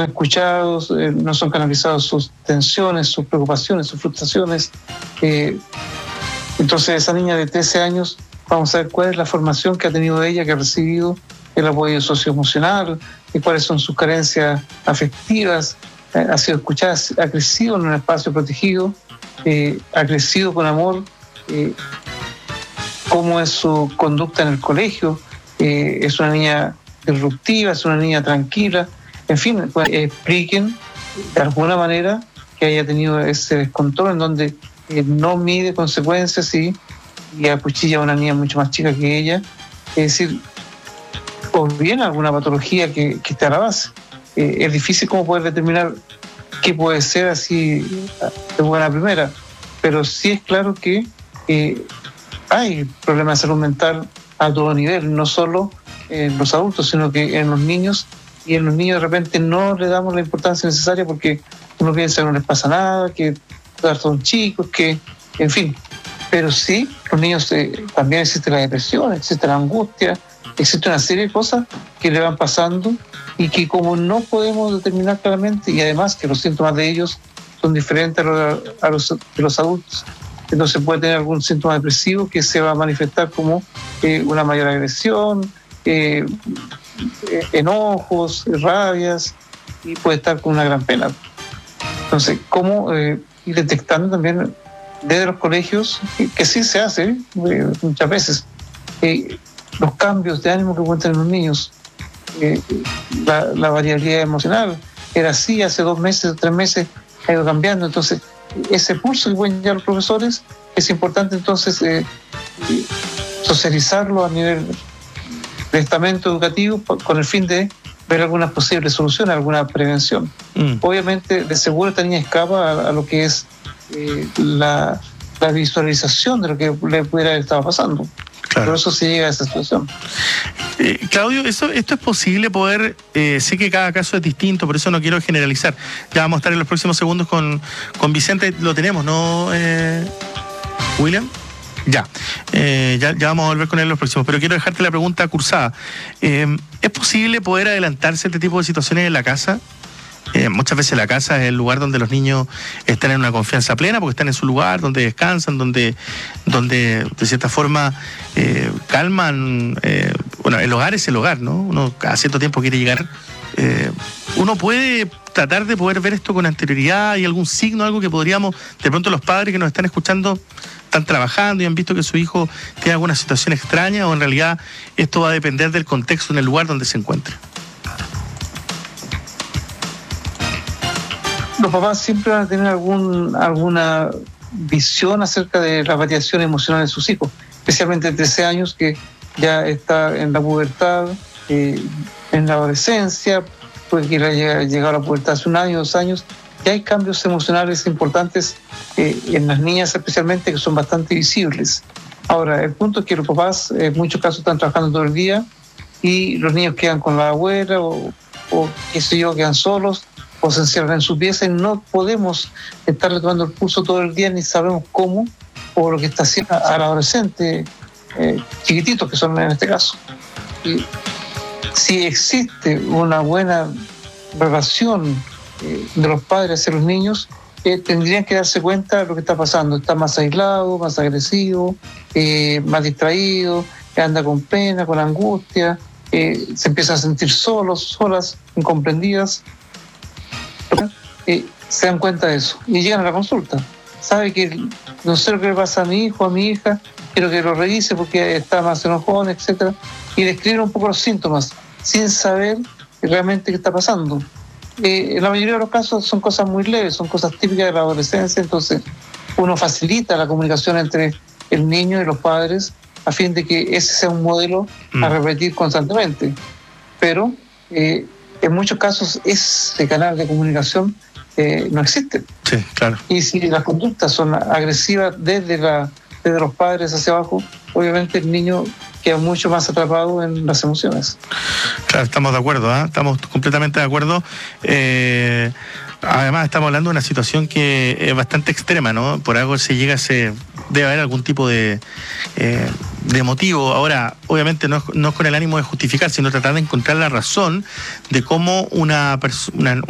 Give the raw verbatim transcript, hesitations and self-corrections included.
son escuchados, eh, no son canalizados sus tensiones, sus preocupaciones, sus frustraciones. Eh, entonces esa niña de trece años, vamos a ver cuál es la formación que ha tenido ella, que ha recibido el apoyo socioemocional, y cuáles son sus carencias afectivas, eh, ha sido escuchada, ha crecido en un espacio protegido, eh, ha crecido con amor, eh, cómo es su conducta en el colegio, eh, es una niña disruptiva, es una niña tranquila, en fin, pues, expliquen de alguna manera que haya tenido ese descontrol en donde eh, no mide consecuencias y, y acuchilla a una niña mucho más chica que ella, es decir, o bien alguna patología que, que esté a la base. Eh, es difícil como poder determinar qué puede ser así de buena primera, pero sí es claro que eh, hay problemas de salud mental a todo nivel, no solo en los adultos, sino que en los niños, y en los niños de repente no le damos la importancia necesaria porque uno piensa que no les pasa nada, que son chicos, que, en fin, pero sí, los niños eh, también existe la depresión, existe la angustia, existe una serie de cosas que le van pasando y que como no podemos determinar claramente, y además que los síntomas de ellos son diferentes a los, a los, de los adultos, entonces puede tener algún síntoma depresivo que se va a manifestar como eh, una mayor agresión, eh, eh, enojos, rabias, y puede estar con una gran pena. Entonces, ¿cómo eh, ir detectando también desde los colegios, que, que sí se hace eh, muchas veces, eh, los cambios de ánimo que encuentran los niños, eh, la, la variabilidad emocional, era así hace dos meses, tres meses, ha ido cambiando, entonces ese pulso que pueden llevar los profesores es importante entonces eh, socializarlo a nivel de estamento educativo con el fin de ver algunas posibles soluciones, alguna prevención. Mm. Obviamente, de seguro esta niña escapa a, a lo que es eh, la, la visualización de lo que le pudiera haber estado pasando. Claro. Por eso se llega a esa situación. Eh, Claudio, eso, esto es posible poder, eh, sé que cada caso es distinto, por eso no quiero generalizar. Ya vamos a estar en los próximos segundos con, con Vicente, lo tenemos, ¿no, eh, William? Ya. Eh, ya, ya vamos a volver con él en los próximos, pero quiero dejarte la pregunta cursada. Eh, ¿Es posible poder adelantarse a este tipo de situaciones en la casa? Eh, muchas veces la casa es el lugar donde los niños están en una confianza plena porque están en su lugar, donde descansan, donde, donde de cierta forma eh, calman. Eh, bueno, el hogar es el hogar, ¿no? Uno cada cierto tiempo quiere llegar. Eh, uno puede tratar de poder ver esto con anterioridad. ¿Hay algún signo, algo que podríamos, de pronto los padres que nos están escuchando están trabajando y han visto que su hijo tiene alguna situación extraña, o en realidad esto va a depender del contexto en el lugar donde se encuentre? Los papás siempre van a tener algún, alguna visión acerca de la variación emocional de sus hijos, especialmente de trece años, que ya está en la pubertad, eh, en la adolescencia, puede que haya llegado a la pubertad hace un año, dos años. Ya hay cambios emocionales importantes eh, en las niñas especialmente, que son bastante visibles. Ahora, el punto es que los papás en muchos casos están trabajando todo el día y los niños quedan con la abuela o, o qué sé yo, quedan solos, o se encierran en su pieza, y no podemos estarle tomando el pulso todo el día, ni sabemos cómo, o lo que está haciendo al adolescente, eh, chiquititos que son en este caso. Y si existe una buena relación eh, de los padres hacia los niños, eh, tendrían que darse cuenta de lo que está pasando. Está más aislado, más agresivo, eh, más distraído, anda con pena, con angustia, eh, se empieza a sentir solos, solas, incomprendidas. Eh, se dan cuenta de eso y llegan a la consulta. Sabe que no sé lo que le pasa a mi hijo, a mi hija, quiero que lo revise porque está más enojón, etcétera, y describen un poco los síntomas sin saber realmente qué está pasando. Eh, en la mayoría de los casos son cosas muy leves, son cosas típicas de la adolescencia, entonces uno facilita la comunicación entre el niño y los padres a fin de que ese sea un modelo a repetir constantemente. Pero eh, en muchos casos ese canal de comunicación eh, no existe. Sí, claro. Y si las conductas son agresivas desde, la, desde los padres hacia abajo, obviamente el niño queda mucho más atrapado en las emociones. Claro, estamos de acuerdo, ¿eh? Estamos completamente de acuerdo. Eh, además, estamos hablando de una situación que es bastante extrema, ¿no? Por algo se llega a ese... Debe haber algún tipo de, eh, de motivo. Ahora, obviamente no es, no es con el ánimo de justificar, sino tratar de encontrar la razón de cómo una persona...